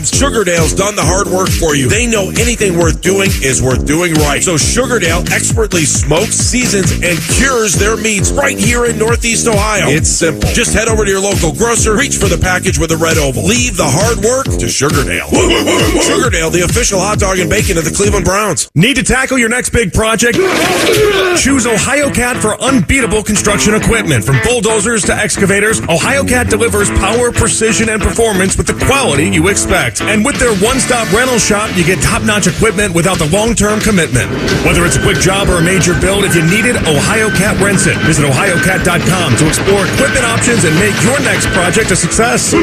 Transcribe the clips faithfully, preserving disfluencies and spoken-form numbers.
Sugardale's done the hard work for you. They know anything worth doing is worth doing right. So Sugardale expertly smokes, seasons, and cures their meats right here in Northeast Ohio. It's simple. Just head over to your local grocer, reach for the package with a red oval. Leave the hard work to Sugardale. Sugardale, the official hot dog and bacon of the Cleveland Browns. Need to tackle your next big project? Choose OhioCat for unbeatable construction equipment. From bulldozers to excavators, OhioCat delivers power, precision, and performance with the quality you expect. And with their one-stop rental shop, you get top-notch equipment without the long-term commitment. Whether it's a quick job or a major build, if you need it, OhioCat rents it. Visit ohio cat dot com to explore equipment options and make your next project a success.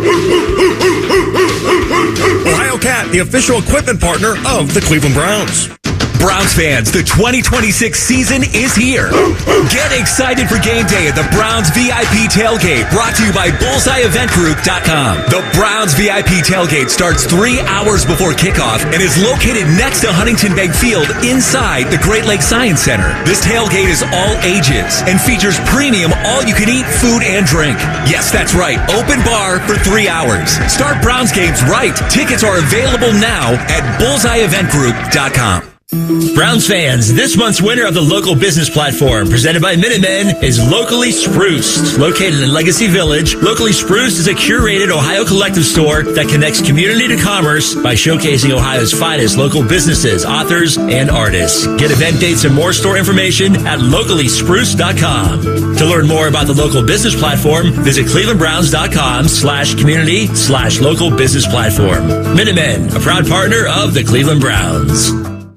OhioCat, the official equipment partner of the Cleveland Browns. Browns fans, the twenty twenty-six season is here. Get excited for game day at the Browns V I P Tailgate, brought to you by bullseye event group dot com. The Browns V I P Tailgate starts three hours before kickoff and is located next to Huntington Bank Field inside the Great Lakes Science Center. This tailgate is all ages and features premium all-you-can-eat food and drink. Yes, that's right, open bar for three hours. Start Browns games right. Tickets are available now at bullseye event group dot com. Browns fans, this month's winner of the Local Business Platform, presented by Minutemen, is Locally Spruced. Located in Legacy Village, Locally Spruced is a curated Ohio collective store that connects community to commerce by showcasing Ohio's finest local businesses, authors, and artists. Get event dates and more store information at locally spruced dot com. To learn more about the Local Business Platform, visit cleveland browns dot com slash community slash local business platform. Minutemen, a proud partner of the Cleveland Browns.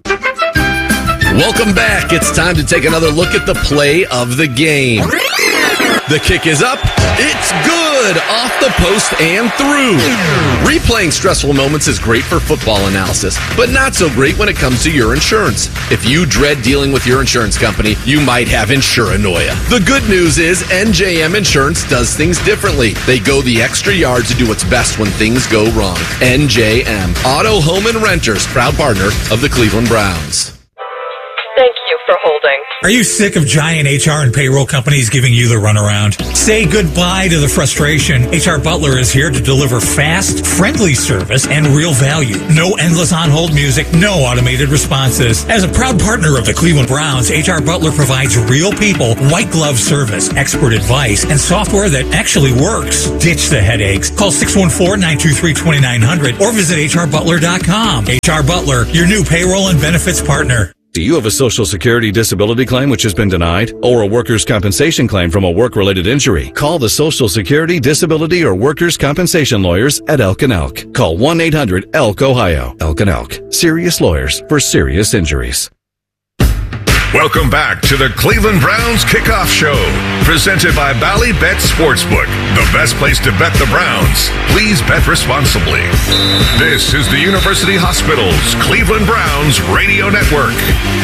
Welcome back. It's time to take another look at the play of the game. The kick is up. It's good. Off the post and through. Replaying stressful moments is great for football analysis, but not so great when it comes to your insurance. If you dread dealing with your insurance company, you might have insuranoia. The good news is N J M Insurance does things differently. They go the extra yard to do what's best when things go wrong. N J M, Auto, Home, and Renters, proud partner of the Cleveland Browns. Thank you for holding. Are you sick of giant H R and payroll companies giving you the runaround? Say goodbye to the frustration. H R Butler is here to deliver fast, friendly service and real value. No endless on-hold music, no automated responses. As a proud partner of the Cleveland Browns, H R Butler provides real people, white glove service, expert advice, and software that actually works. Ditch the headaches. Call six one four, nine two three, two nine zero zero or visit H R butler dot com. H R Butler, your new payroll and benefits partner. Do you have a Social Security disability claim which has been denied, or a workers' compensation claim from a work-related injury? Call the Social Security, Disability, or Workers' Compensation Lawyers at Elk and Elk. Call one eight hundred ELK Ohio. Elk and Elk. Serious lawyers for serious injuries. Welcome back to the Cleveland Browns Kickoff Show, presented by Bally Bet Sportsbook, the best place to bet the Browns. Please bet responsibly. This is the University Hospital's Cleveland Browns Radio Network.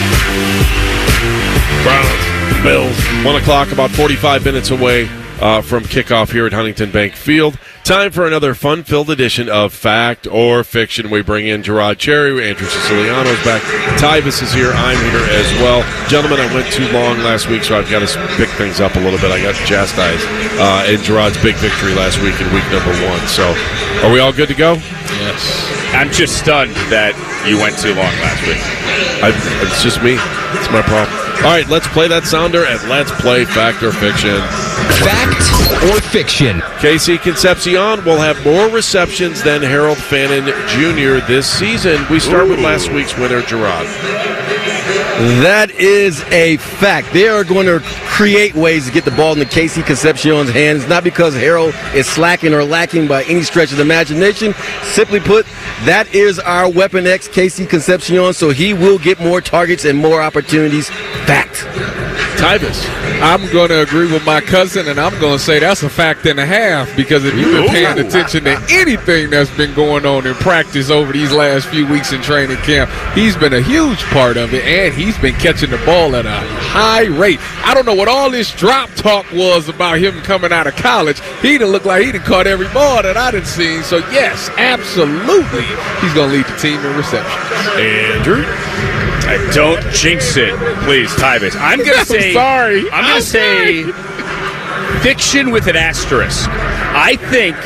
Browns, Bills, one o'clock, about forty-five minutes away uh, from kickoff here at Huntington Bank Field. Time for another fun-filled edition of Fact or Fiction. We bring in Gerard Cherry, Andrew Siciliano's back, Tyvis is here, I'm here as well. Gentlemen, I went too long last week, so I've got to pick things up a little bit. I got chastised uh, in Gerard's big victory last week in week number one. So, are we all good to go? Yes. I'm just stunned that you went too long last week. I, it's just me. It's my problem. All right, let's play that sounder and let's play Fact or Fiction. Fact or Fiction. Casey Concepcion will have more receptions than Harold Fannin Junior this season. We start Ooh. with last week's winner, Gerard. That is a fact. They are going to create ways to get the ball into Casey Concepcion's hands, not because Harold is slacking or lacking by any stretch of the imagination. Simply put, that is our Weapon X, Casey Concepcion, so he will get more targets and more opportunities. Fact. Tyvis. I'm going to agree with my cousin, and I'm going to say that's a fact and a half, because if you've been paying attention to anything that's been going on in practice over these last few weeks in training camp, he's been a huge part of it, and he's been catching the ball at a high rate. I don't know what all this drop talk was about him coming out of college. He didn't look like he done caught every ball that I done seen. So, yes, absolutely, he's going to lead the team in receptions. Andrew? I don't jinx it, please, Tyvis. I'm going to say, I'm sorry. I'm going to say fiction with an asterisk. I think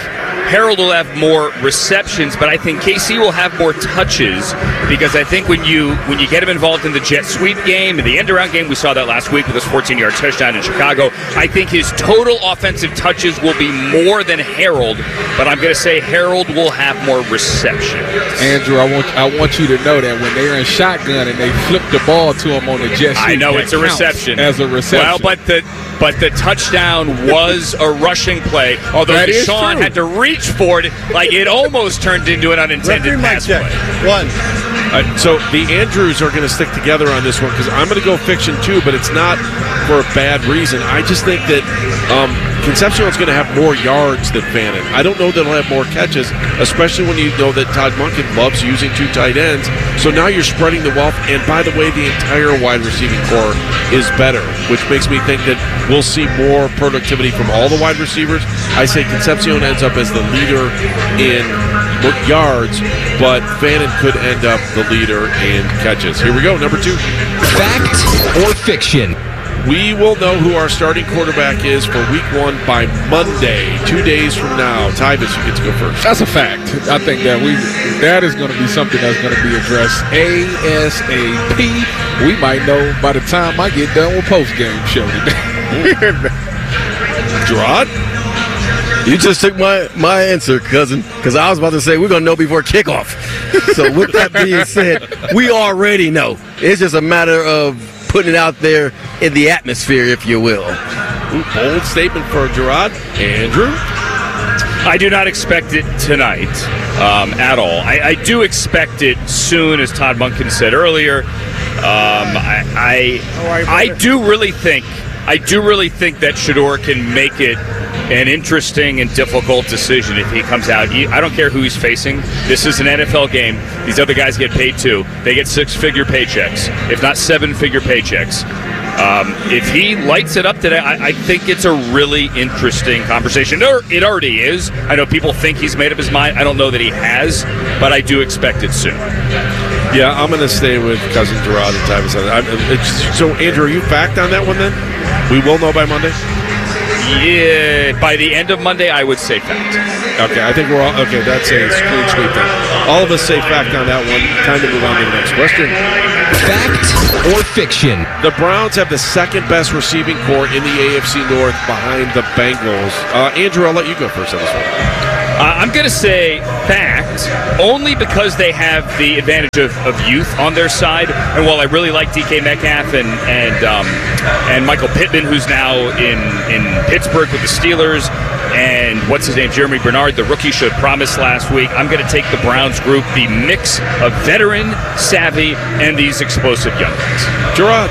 Harold will have more receptions, but I think K C will have more touches because I think when you when you get him involved in the jet sweep game, in the end-around game, we saw that last week with his fourteen-yard touchdown in Chicago, I think his total offensive touches will be more than Harold, but I'm going to say Harold will have more receptions. Andrew, I want I want you to know that when they're in shotgun and they flip the ball to him on the jet sweep, I know it's a reception. As a reception. Well, but the but the touchdown was a rushing play, although That is Deshaun true. had to reach for it, like it almost turned into an unintended pass play. One. Uh, so the Andrews are going to stick together on this one because I'm going to go fiction too, but it's not for a bad reason. I just think that um, Concepcion's going to have more yards than Fannin. I don't know that he'll have more catches, especially when you know that Todd Monken loves using two tight ends. So now you're spreading the wealth, and by the way, the entire wide receiving core is better, which makes me think that we'll see more productivity from all the wide receivers. I say Concepcion ends up as the leader in yards, but Fannin could end up the leader in catches. Here we go, number two. Fact or fiction? We will know who our starting quarterback is for week one by Monday, two days from now. Tyvis, you get to go first. That's a fact. I think that we that is going to be something that's going to be addressed ASAP. We might know by the time I get done with post-game show today. Gerard? You just took my, my answer, cousin, because I was about to say we're going to know before kickoff. So with that being said, we already know. It's just a matter of putting it out there in the atmosphere, if you will. Ooh, bold statement for Gerard. Andrew? I do not expect it tonight um, at all. I, I do expect it soon, as Todd Monken said earlier. Um, I, I, I do really think, I do really think that Shedeur can make it an interesting and difficult decision if he comes out. I don't care who he's facing. This is an N F L game. These other guys get paid too. They get six-figure paychecks, if not seven-figure paychecks. Um, if he lights it up today, I, I think it's a really interesting conversation. It already is. I know people think he's made up his mind. I don't know that he has, but I do expect it soon. Yeah, I'm going to stay with cousin Gerard and Tyvis. So, Andrew, are you backed on that one then? We will know by Monday? Yeah, by the end of Monday, I would say fact. Okay, I think we're all, okay, that's a clean sweep then. All of us say fact on that one. Time to move on to the next question. Fact or fiction? The Browns have the second best receiving core in the A F C North behind the Bengals. Uh, Andrew, I'll let you go first on this one. Uh, I'm going to say fact, only because they have the advantage of, of youth on their side. And while I really like D K Metcalf and and um, and Michael Pittman, who's now in, in Pittsburgh with the Steelers, and what's his name, Jeremy Bernard, the rookie, showed promise last week, I'm going to take the Browns group, the mix of veteran, savvy, and these explosive young guys. Gerard?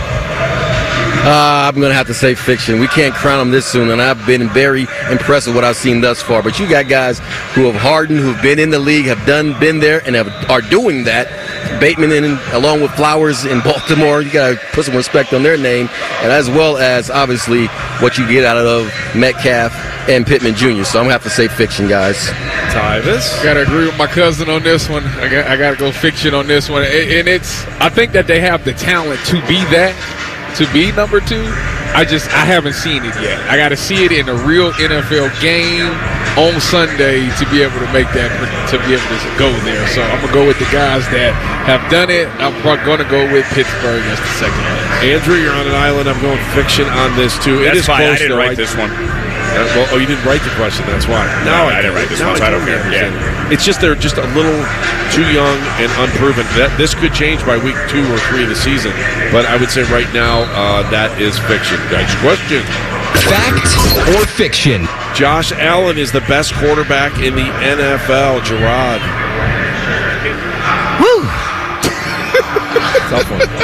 Uh, I'm going to have to say fiction. We can't crown them this soon, and I've been very impressed with what I've seen thus far. But you got guys who have hardened, who've been in the league, have done, been there, and have, are doing that. Bateman, in, along with Flowers in Baltimore, you got to put some respect on their name, and as well as, obviously, what you get out of Metcalf and Pittman Junior So I'm going to have to say fiction, guys. Tyvis? Got to agree with my cousin on this one. I got, I got to go fiction on this one. And it's, I think that they have the talent to be that. To be number two, I just I haven't seen it yet. I got to see it in a real N F L game on Sunday to be able to make that to be able to go there. So I'm gonna go with the guys that have done it. I'm gonna go with Pittsburgh as the second one. Andrew, you're on an island. I'm going fiction on this too. That's it is fine. close, I didn't though. write I, this one. Uh, well, oh, you didn't write the question. That's why. No, I, I didn't write this one, so I don't care. Yeah. It's just they're just a little too young and unproven. That this could change by week two or three of the season, but I would say right now uh, that is fiction. Next question. Fact or fiction? Josh Allen is the best quarterback in the N F L. Gerard. Woo! Tough one.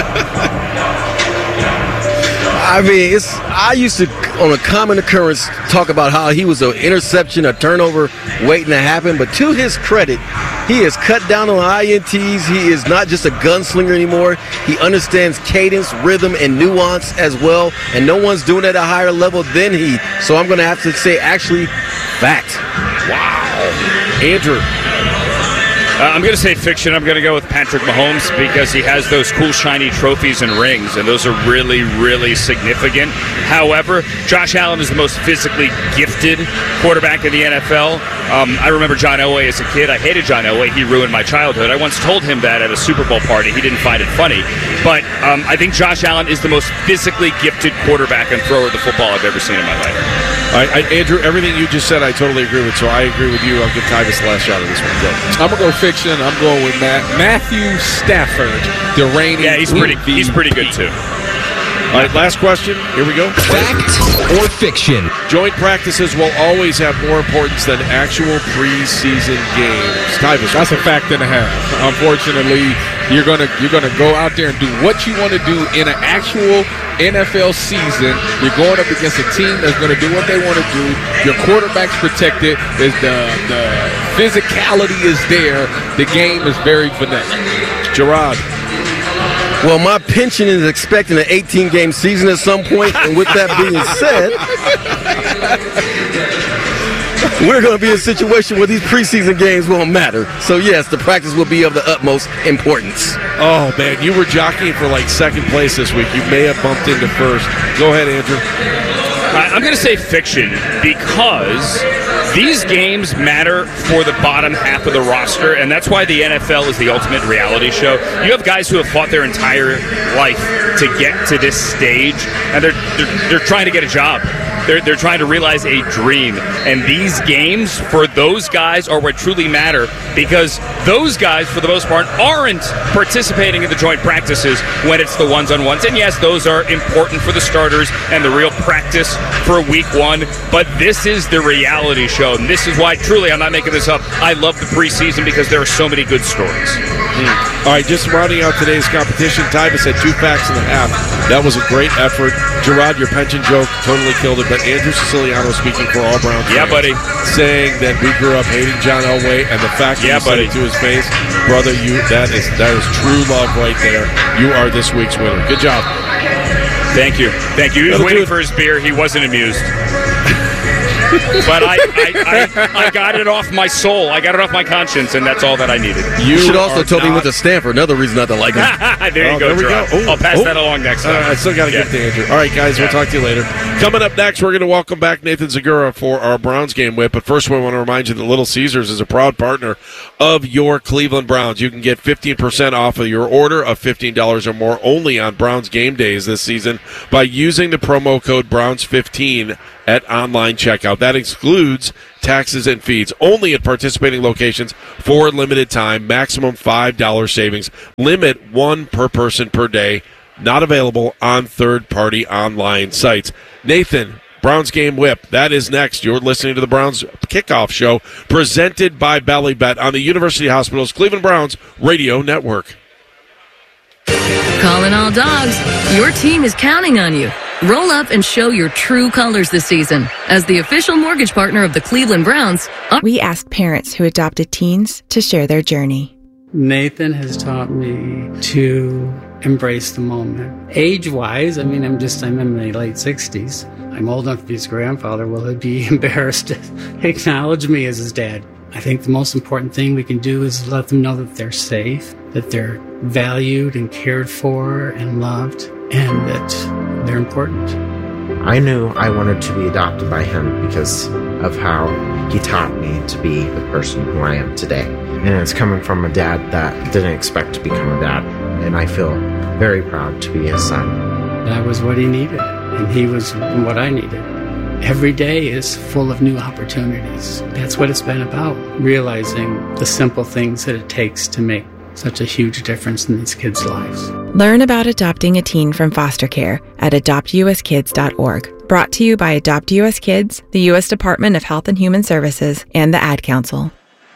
I mean, it's. I used to, on a common occurrence, talk about how he was an interception, a turnover waiting to happen. But to his credit, he has cut down on I N Ts. He is not just a gunslinger anymore. He understands cadence, rhythm, and nuance as well. And no one's doing it at a higher level than he. So I'm going to have to say, actually, fact. Wow. Andrew. Uh, I'm going to say fiction. I'm going to go with Patrick Mahomes because he has those cool, shiny trophies and rings, and those are really, really significant. However, Josh Allen is the most physically gifted quarterback in the N F L. Um, I remember John Elway as a kid. I hated John Elway. He ruined my childhood. I once told him that at a Super Bowl party. He didn't find it funny. But um, I think Josh Allen is the most physically gifted quarterback and thrower of the football I've ever seen in my life. All right, I, Andrew, everything you just said, I totally agree with. So I agree with you. I'll give Tyvis the last shot of this one. Go. I'm gonna go fiction. I'm going with Matt, Matthew Stafford, the reigning. Yeah, he's pretty. He's pretty good too. All right, last question. Here we go. Fact or fiction? Joint practices will always have more importance than actual preseason games. Tyvis, that's a fact and a half. Unfortunately, you're gonna you're gonna go out there and do what you want to do in an actual N F L season. You're going up against a team that's going to do what they want to do. Your quarterback's protected. Is the the physicality is there. The game is very vanilla. Gerard. Well, my pension is expecting an eighteen-game season at some point, and with that being said, we're going to be in a situation where these preseason games won't matter. So, yes, the practice will be of the utmost importance. Oh, man, you were jockeying for, like, second place this week. You may have bumped into first. Go ahead, Andrew. I'm going to say fiction because these games matter for the bottom half of the roster, and that's why the N F L is the ultimate reality show. You have guys who have fought their entire life to get to this stage, and they're they're, they're trying to get a job. They're, they're trying to realize a dream. And these games, for those guys, are what truly matter because those guys, for the most part, aren't participating in the joint practices when it's the ones-on-ones. And, yes, those are important for the starters and the real practice for week one. But this is the reality show. And this is why, truly, I'm not making this up, I love the preseason because there are so many good stories. Mm. All right, just rounding out today's competition, Tyvis had two facts and a half. That was a great effort. Gerard, your pension joke totally killed it. But Andrew Siciliano, speaking for all Browns fans, yeah, buddy, saying that we grew up hating John Elway, and the fact that yeah, you said it to his face, brother, you that is that is true love right there. You are this week's winner. Good job. Thank you, thank you. He was waiting for his beer. He wasn't amused. But I, I, I, I got it off my soul. I got it off my conscience, and that's all that I needed. You should also told me he went to Stanford. Another reason not to like him. There you oh, go, there we go. Ooh, I'll pass oh. that along next time. Uh, I still got to yeah. get to Andrew. All right, guys, yeah. we'll talk to you later. Coming up next, we're going to welcome back Nathan Segura for our Browns game whip. But first, we want to remind you that Little Caesars is a proud partner of your Cleveland Browns. You can get fifteen percent off of your order of fifteen dollars or more only on Browns game days this season by using the promo code Browns fifteen at online checkout. That excludes taxes and fees. Only at participating locations for a limited time. Maximum five dollars savings. Limit one per person per day. Not available on third-party online sites. Nathan, Browns Game Whip. That is next. You're listening to the Browns Kickoff Show presented by Bally Bet on the University Hospital's Cleveland Browns Radio Network. Calling all dogs. Your team is counting on you. Roll up and show your true colors this season. As the official mortgage partner of the Cleveland Browns, we asked parents who adopted teens to share their journey. Nathan has taught me to embrace the moment. Age-wise, I mean, I'm just, I'm in my late sixties. I'm old enough to be his grandfather. Will he be embarrassed to acknowledge me as his dad? I think the most important thing we can do is let them know that they're safe, that they're valued and cared for and loved, and that they're important. I knew I wanted to be adopted by him because of how he taught me to be the person who I am today. And it's coming from a dad that didn't expect to become a dad. And I feel very proud to be his son. That was what he needed, and he was what I needed. Every day is full of new opportunities. That's what it's been about, realizing the simple things that it takes to make such a huge difference in these kids' lives. Learn about adopting a teen from foster care at adopt u s kids dot org. Brought to you by Adopt U S Kids, the U S Department of Health and Human Services, and the Ad Council.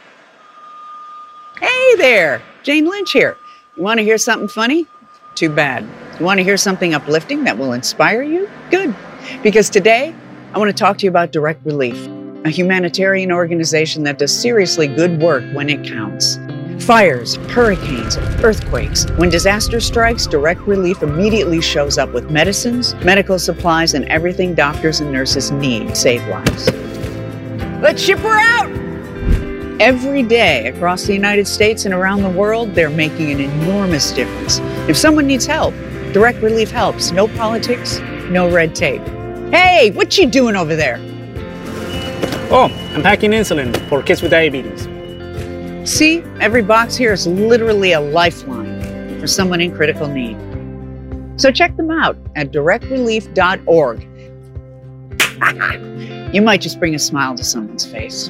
Hey there, Jane Lynch here. You want to hear something funny? Too bad. You want to hear something uplifting that will inspire you? Good. Because today, I want to talk to you about Direct Relief, a humanitarian organization that does seriously good work when it counts. Fires, hurricanes, earthquakes. When disaster strikes, Direct Relief immediately shows up with medicines, medical supplies, and everything doctors and nurses need to save lives. Let's ship her out! Every day across the United States and around the world, they're making an enormous difference. If someone needs help, Direct Relief helps. No politics, no red tape. Hey, what you doing over there? Oh, I'm packing insulin for kids with diabetes. See, every box here is literally a lifeline for someone in critical need. So check them out at direct relief dot org. You might just bring a smile to someone's face.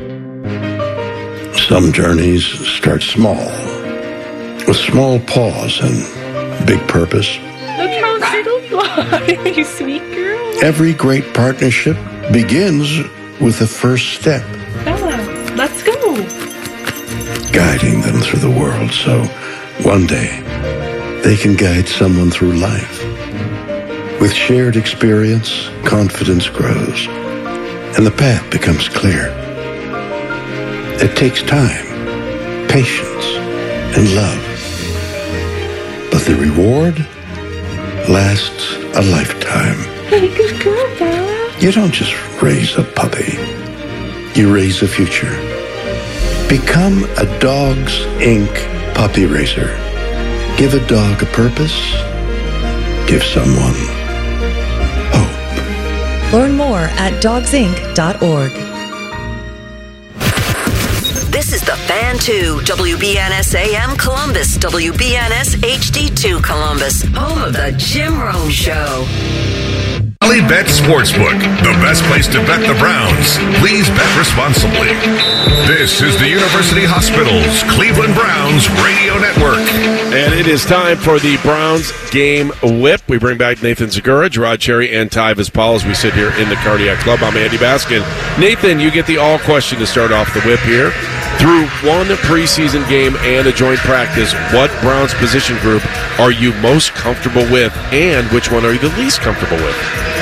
Some journeys start small, with small pause and big purpose. Look how little you are, you sweet girl. Every great partnership begins with the first step. Bella, let's go. Guiding them through the world so one day they can guide someone through life. With shared experience, confidence grows, and the path becomes clear. It takes time, patience, and love. But the reward lasts a lifetime. Hey, good girl, Bella. You don't just raise a puppy. You raise a future. Become a Dogs Incorporated puppy raiser. Give a dog a purpose. Give someone hope. Learn more at dogs inc dot org. This is the Fan two, W B N S A M Columbus, W B N S H D two Columbus, home of the Jim Rome Show. Bally Bet Sportsbook, the best place to bet the Browns. Please bet responsibly. This is the University Hospitals Cleveland Browns Radio Network. And it is time for the Browns Game Whip. We bring back Nathan Segura, Gerard Cherry, and Ty Vispal as we sit here in the Cardiac Club. I'm Andy Baskin. Nathan, you get the all question to start off the whip here. Through one preseason game and a joint practice, what Browns position group are you most comfortable with, and which one are you the least comfortable with?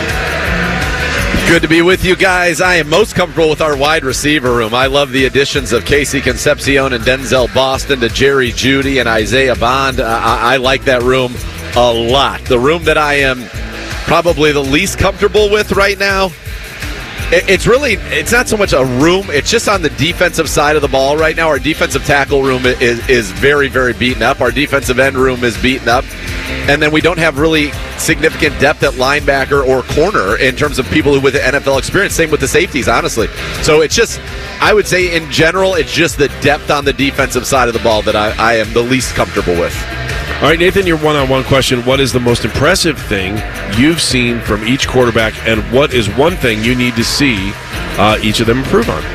Good to be with you guys. I am most comfortable with our wide receiver room. I love the additions of Casey Concepcion and Denzel Boston to Jerry Jeudy and Isaiah Bond. Uh, I, I like that room a lot. The room that I am probably the least comfortable with right now, it, it's really, it's not so much a room, it's just on the defensive side of the ball right now. Our defensive tackle room is, is very, very beaten up. Our defensive end room is beaten up. And then we don't have really significant depth at linebacker or corner in terms of people who with N F L experience. Same with the safeties, honestly. So it's just, I would say in general, it's just the depth on the defensive side of the ball that I, I am the least comfortable with. All right, Nathan, your one-on-one question. What is the most impressive thing you've seen from each quarterback, and what is one thing you need to see uh, each of them improve on?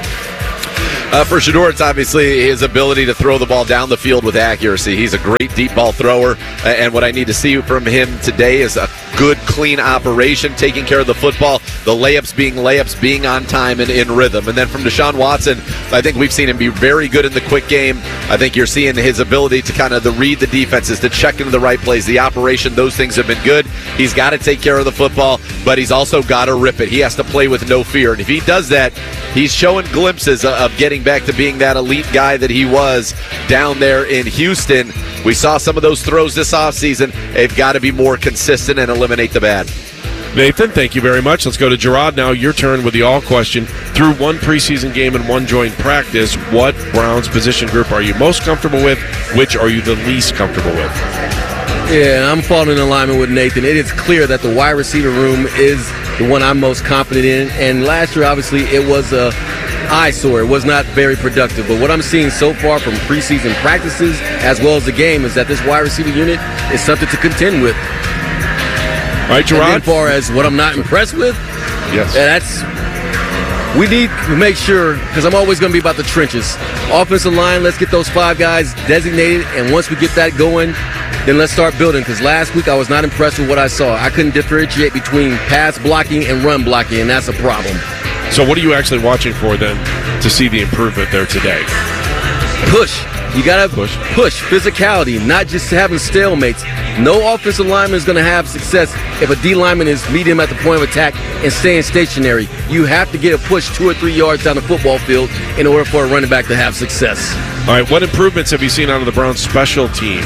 Uh, for Shedeur, it's obviously his ability to throw the ball down the field with accuracy. He's a great deep ball thrower, and what I need to see from him today is a good, clean operation, taking care of the football, the layups being layups, being on time and in rhythm. And then from Deshaun Watson, I think we've seen him be very good in the quick game. I think you're seeing his ability to kind of the read the defenses, to check into the right plays, the operation, those things have been good. He's got to take care of the football, but he's also got to rip it. He has to play with no fear. And if he does that, he's showing glimpses of getting back to being that elite guy that he was down there in Houston. We saw some of those throws this offseason. They've got to be more consistent and eliminate the bad. Nathan, thank you very much. Let's go to Gerard now. Your turn with the all question. Through one preseason game and one joint practice, what Browns position group are you most comfortable with? Which are you the least comfortable with? Yeah, I'm falling in alignment with Nathan. It is clear that the wide receiver room is the one I'm most confident in. And last year, obviously, it was a eyesore. It was not very productive. But what I'm seeing so far from preseason practices as well as the game is that this wide receiver unit is something to contend with. All right, Gerard. As far as what I'm not impressed with, yes, yeah, that's we need to make sure, because I'm always going to be about the trenches. Offensive line, let's get those five guys designated, and once we get that going, then let's start building, because last week I was not impressed with what I saw. I couldn't differentiate between pass blocking and run blocking, and that's a problem. So what are you actually watching for then to see the improvement there today? Push. You got to push. push, physicality, not just having stalemates. No offensive lineman is going to have success if a D lineman is meeting him at the point of attack and staying stationary. You have to get a push two or three yards down the football field in order for a running back to have success. All right, what improvements have you seen out of the Browns' special teams?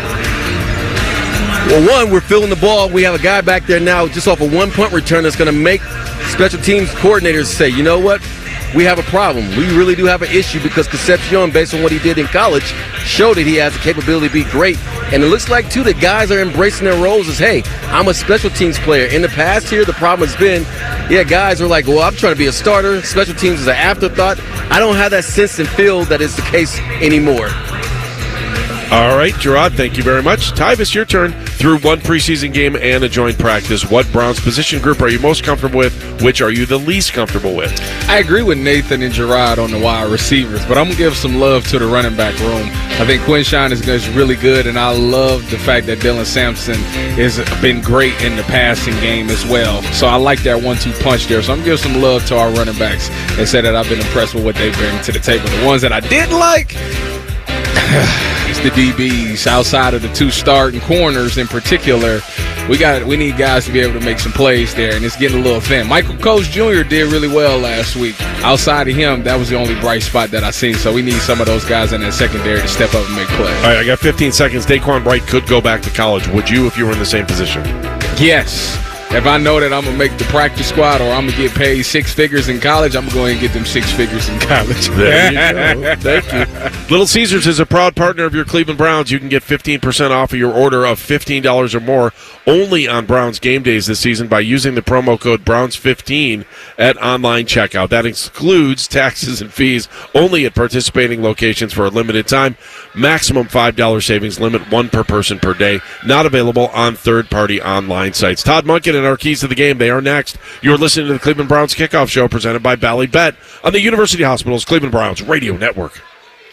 Well, one, we're filling the ball. We have a guy back there now just off a one-punt return that's going to make special teams coordinators say, you know what? we have a problem. We really do have an issue because Concepcion, based on what he did in college, showed that he has the capability to be great. And it looks like, too, that guys are embracing their roles as, hey, I'm a special teams player. In the past here, the problem has been, yeah, guys are like, well, I'm trying to be a starter. Special teams is an afterthought. I don't have that sense and feel that is the case anymore. All right, Gerard, thank you very much. Tyvis, your turn. Through one preseason game and a joint practice, what Browns position group are you most comfortable with? Which are you the least comfortable with? I agree with Nathan and Gerard on the wide receivers, but I'm going to give some love to the running back room. I think Quinshawn is, is really good, and I love the fact that Dylan Sampson has been great in the passing game as well. So I like that one two punch there. So I'm going to give some love to our running backs and say that I've been impressed with what they bring to the table. The ones that I didn't like, it's the D Bs outside of the two starting corners in particular. We got we need guys to be able to make some plays there, and it's getting a little thin. Michael Coates Junior did really well last week. Outside of him, that was the only bright spot that I seen. So we need some of those guys in that secondary to step up and make plays. All right, I got fifteen seconds. Daquan Bright could go back to college. Would you if you were in the same position? Yes. If I know that I'm going to make the practice squad or I'm going to get paid six figures in college, I'm going to get them six figures in college. There you go. Thank you. Little Caesars is a proud partner of your Cleveland Browns. You can get fifteen percent off of your order of fifteen dollars or more only on Browns game days this season by using the promo code Browns fifteen at online checkout. That excludes taxes and fees only at participating locations for a limited time. Maximum five dollars savings limit, one per person per day. Not available on third-party online sites. Todd Monken and our keys to the game. They are next. You're listening to the Cleveland Browns Kickoff Show presented by Bally Bet on the University Hospital's Cleveland Browns Radio Network.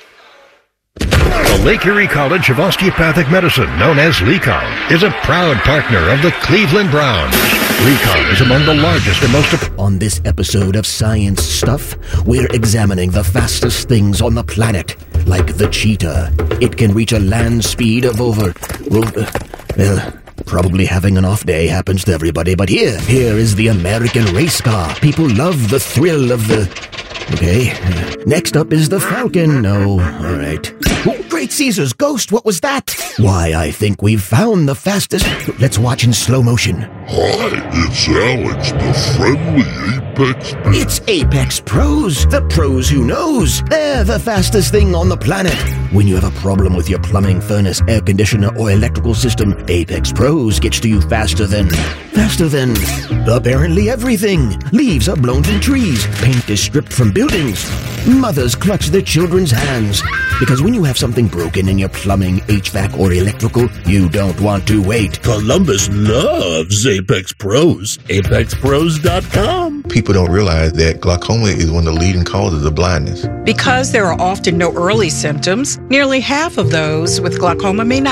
The Lake Erie College of Osteopathic Medicine, known as LECOM, is a proud partner of the Cleveland Browns. LECOM is among the largest and most... On this episode of Science Stuff, we're examining the fastest things on the planet, like the cheetah. It can reach a land speed of over... Well, uh, well probably having an off day happens to everybody, but here, here is the American race car. People love the thrill of the... Okay. Next up is the Falcon. No. All right. Oh, Great Caesar's ghost. What was that? Why, I think we've found the fastest. Let's watch in slow motion. Hi, it's Alex, the friendly Apex. It's Apex Pros. The pros who knows. They're the fastest thing on the planet. When you have a problem with your plumbing, furnace, air conditioner, or electrical system, Apex Pros gets to you faster than... Faster than... apparently everything. Leaves are blown from trees. Paint is stripped from buildings. Mothers clutch their children's hands. Because when you have something broken in your plumbing, H V A C, or electrical, you don't want to wait. Columbus loves Apex Pros. Apex Pros dot com. People don't realize that glaucoma is one of the leading causes of blindness. Because there are often no early symptoms, nearly half of those with glaucoma may not